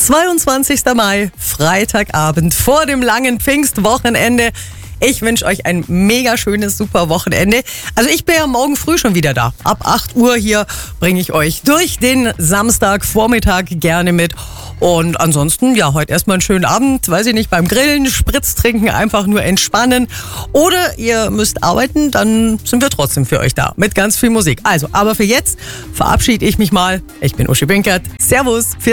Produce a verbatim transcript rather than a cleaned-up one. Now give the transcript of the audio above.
zweiundzwanzigster Mai, Freitagabend vor dem langen Pfingstwochenende. Ich wünsche euch ein mega schönes, super Wochenende. Also ich bin ja morgen früh schon wieder da. Ab acht Uhr hier bringe ich euch durch den Samstagvormittag gerne mit. Und ansonsten, ja, heute erstmal einen schönen Abend, weiß ich nicht, beim Grillen, Spritz trinken, einfach nur entspannen. Oder ihr müsst arbeiten, dann sind wir trotzdem für euch da mit ganz viel Musik. Also, aber für jetzt verabschiede ich mich mal. Ich bin Uschi Binkert. Servus.